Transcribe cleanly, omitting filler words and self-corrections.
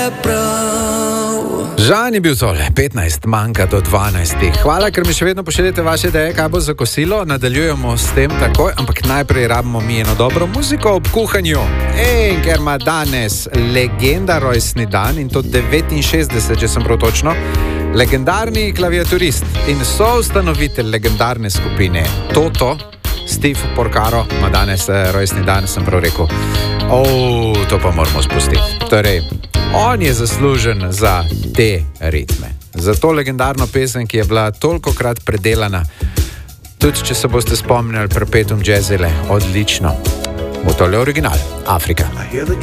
Žan je bil tole, 15 manjka do 12. Hvala, ker mi še vedno pošiljate vaše ideje, kaj bo za kosilo. Nadaljujemo s tem takoj, ampak najprej rabimo mi eno dobro muziko ob kuhanju. In ker ima danes legenda rojstni dan, in to 69, če sem prav točno, legendarni klaviaturist in soustanovitelj legendarne skupine Toto, Steve Porcaro, ima danes rojstni dan, sem prav rekel. To pa moramo spustiti. Torej, on je zaslužen za te ritme. Za to legendarno pesem, ki je bila tolikokrat predelana. Tudi, če se boste spomnili Perpetuum Jazzile, odlično. V tole original, Afrika.